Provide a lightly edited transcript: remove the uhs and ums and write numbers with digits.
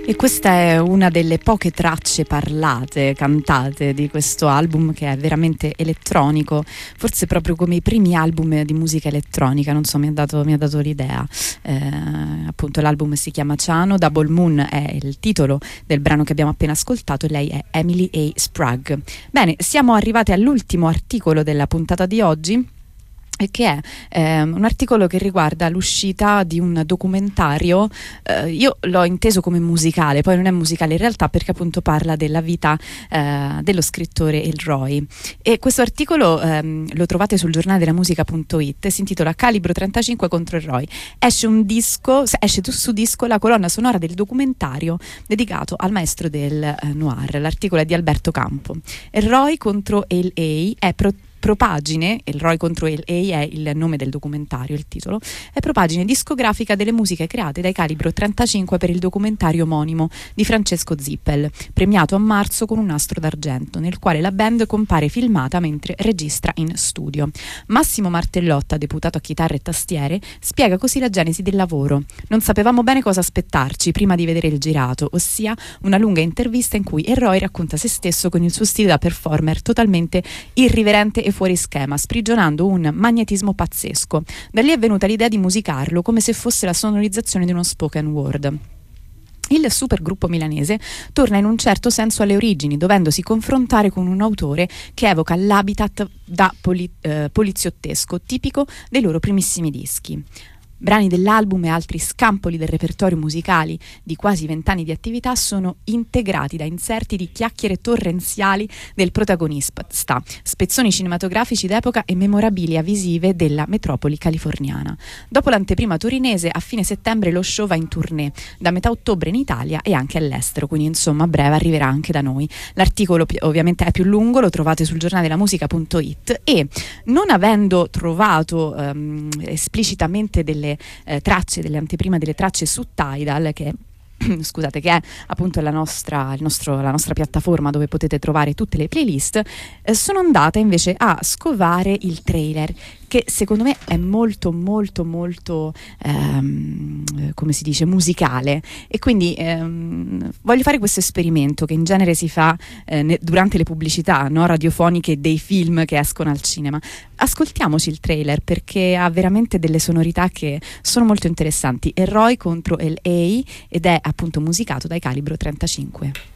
E questa è una delle poche tracce parlate, cantate di questo album, che è veramente elettronico, forse proprio come i primi album di musica elettronica, non so, mi ha dato l'idea. Appunto l'album si chiama Ciano, Double Moon è il titolo del brano che abbiamo appena ascoltato, lei è Emily A. Sprague. Bene, siamo arrivati all'ultimo articolo della puntata di oggi, che è un articolo che riguarda l'uscita di un documentario. Io l'ho inteso come musicale, poi non è musicale in realtà, perché appunto parla della vita dello scrittore Elroy, e questo articolo lo trovate sul giornale della musica.it, si intitola Calibro 35 contro Elroy. Esce su disco la colonna sonora del documentario dedicato al maestro del noir. L'articolo è di Alberto Campo. Elroy contro L.A. è propagine, Elroy contro L.A. è il nome del documentario, il titolo, è propagine discografica delle musiche create dai Calibro 35 per il documentario omonimo di Francesco Zippel, premiato a marzo con un Nastro d'argento, nel quale la band compare filmata mentre registra in studio. Massimo Martellotta, deputato a chitarre e tastiere, spiega così la genesi del lavoro. Non sapevamo bene cosa aspettarci prima di vedere il girato, ossia una lunga intervista in cui Elroy racconta se stesso con il suo stile da performer totalmente irriverente e fuori schema, sprigionando un magnetismo pazzesco. Da lì è venuta l'idea di musicarlo come se fosse la sonorizzazione di uno spoken word. Il supergruppo milanese torna in un certo senso alle origini, dovendosi confrontare con un autore che evoca l'habitat da poliziottesco tipico dei loro primissimi dischi. Brani dell'album e altri scampoli del repertorio musicali di quasi 20 anni di attività sono integrati da inserti di chiacchiere torrenziali del protagonista, spezzoni cinematografici d'epoca e memorabilia visive della metropoli californiana. Dopo l'anteprima torinese, a fine settembre lo show va in tournée, da metà ottobre in Italia e anche all'estero, quindi insomma a breve arriverà anche da noi. L'articolo ovviamente è più lungo, lo trovate sul giornale della musica.it, e non avendo trovato esplicitamente delle tracce, delle anteprime delle tracce su Tidal, che scusate, che è appunto la nostra piattaforma dove potete trovare tutte le playlist, sono andata invece a scovare il trailer, che secondo me è molto molto molto come si dice, musicale, e quindi voglio fare questo esperimento che in genere si fa durante le pubblicità, no, radiofoniche dei film che escono al cinema. Ascoltiamoci il trailer, perché ha veramente delle sonorità che sono molto interessanti. Elroy contro L.A. ed è appunto musicato dai Calibro 35.